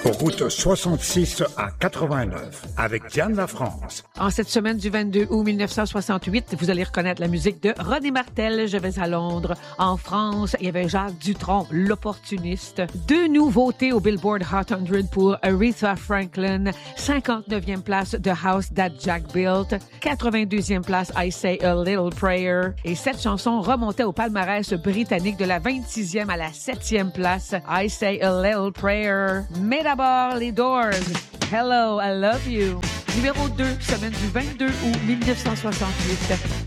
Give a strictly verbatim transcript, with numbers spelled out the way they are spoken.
Route soixante-six à quatre-vingt-neuf, avec Diane Lafrance. En cette semaine du vingt-deux août mille neuf cent soixante-huit, vous allez reconnaître la musique de René Martel, Je vais à Londres. En France, il y avait Jacques Dutronc, L'Opportuniste. Deux nouveautés au Billboard Hot cent pour Aretha Franklin. cinquante-neuvième place The House That Jack Built. quatre-vingt-deuxième place I Say a Little Prayer. Et cette chanson remontait au palmarès britannique de la vingt-sixième à la septième place. I Say a Little Prayer. Mais d'abord, les Doors. Hello, I Love You. Numéro deux, semaine du vingt-deux août mille neuf cent soixante-huit.